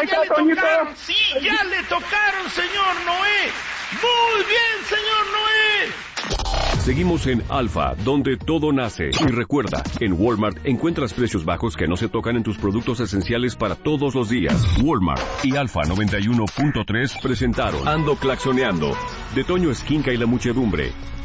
ya le tocaron. Sí, ya le tocaron, señor Noé. Muy bien, señor Noé. Seguimos en Alfa, donde todo nace. Y recuerda, en Walmart encuentras precios bajos que no se tocan en tus productos esenciales para todos los días. Walmart y Alfa 91.3 presentaron Ando Claxoneando, de Toño Esquinca y la Muchedumbre.